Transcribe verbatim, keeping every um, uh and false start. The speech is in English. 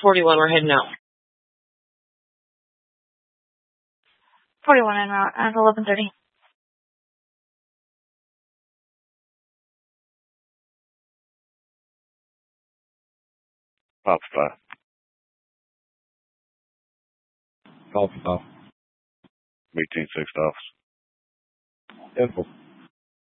forty-one, we're heading out. forty-one en route at eleven thirty. Pop five. Pop five. Meeting six office. Info.